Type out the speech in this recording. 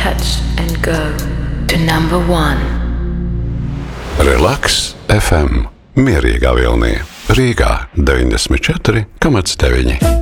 touch and go to number one. Relaks FM. Mierīgā vilnī. Rīgā 94,9.